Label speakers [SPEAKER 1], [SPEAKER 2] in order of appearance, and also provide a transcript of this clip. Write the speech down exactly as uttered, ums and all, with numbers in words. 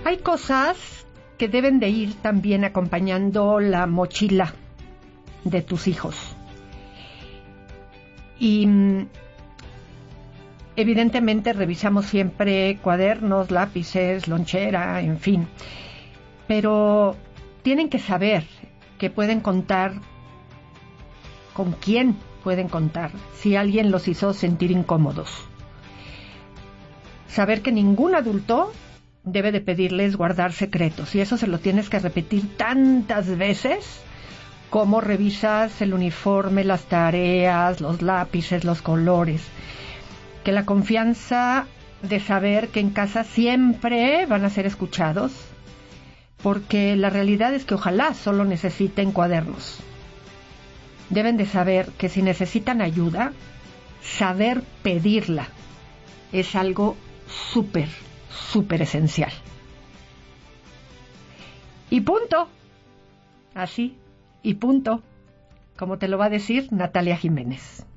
[SPEAKER 1] Hay cosas que deben de ir también acompañando la mochila de tus hijos. Y evidentemente revisamos siempre cuadernos, lápices, lonchera, en fin. Pero tienen que saber que pueden contar, con quién pueden contar, si alguien los hizo sentir incómodos. Saber que ningún adulto debe de pedirles guardar secretos, y eso se lo tienes que repetir tantas veces como revisas el uniforme, las tareas, los lápices, los colores. Que la confianza de saber que en casa siempre van a ser escuchados, porque la realidad es que ojalá solo necesiten cuadernos. Deben de saber que si necesitan ayuda, saber pedirla es algo súper, súper esencial. Y punto. Así, y punto. Como te lo va a decir Natalia Jiménez.